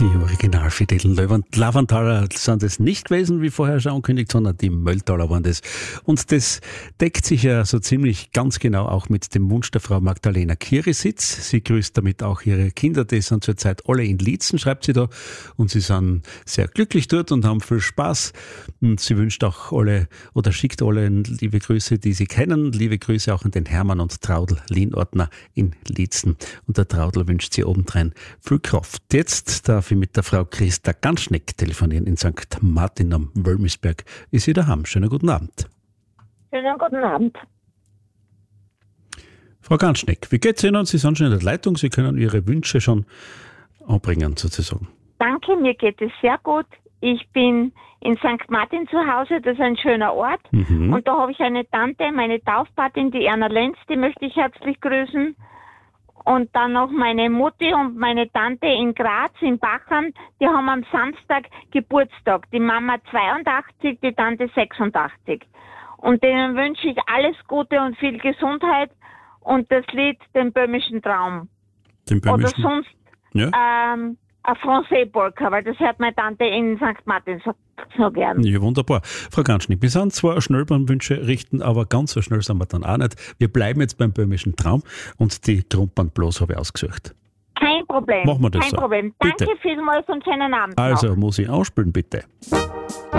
Die originalfidelen Lavantaler sind es nicht gewesen, wie vorher schon angekündigt, sondern die Mölltaler waren das. Und das deckt sich ja so ziemlich ganz genau auch mit dem Wunsch der Frau Magdalena Kierisitz. Sie grüßt damit auch ihre Kinder, die sind zurzeit alle in Liezen, schreibt sie da. Und sie sind sehr glücklich dort und haben viel Spaß. Und sie wünscht auch alle oder schickt alle liebe Grüße, die sie kennen. Liebe Grüße auch an den Hermann und Traudl Lienordner in Liezen. Und der Traudl wünscht sie obendrein viel Kraft. Jetzt darf ich mit der Frau Christa Ganschneck telefonieren in St. Martin am Wölmisberg. Ist sie daheim? Schönen guten Abend. Schönen guten Abend. Frau Ganschneck, wie geht's Ihnen? Sie sind schon in der Leitung, Sie können Ihre Wünsche schon anbringen, sozusagen. Danke, mir geht es sehr gut. Ich bin in St. Martin zu Hause, das ist ein schöner Ort. Und da habe ich eine Tante, meine Taufpatin, die Erna Lenz, die möchte ich herzlich grüßen. Und dann noch meine Mutti und meine Tante in Graz, in Bachern, die haben am Samstag Geburtstag. Die Mama 82, die Tante 86. Und denen wünsche ich alles Gute und viel Gesundheit und das Lied Den böhmischen Traum. Den böhmischen? Oder sonst ein Francais-Polka, weil das hört meine Tante in St. Martin so gern. Ja, wunderbar. Frau Ganschneck, wir sind zwar schnell beim Wünsche richten, aber ganz so schnell sind wir dann auch nicht. Wir bleiben jetzt beim böhmischen Traum und die Trumpern bloß habe ich ausgesucht. Kein Problem. Machen wir das Kein so. Problem. Bitte. Danke vielmals und schönen Abend Also, noch. muss ich ausspielen, bitte.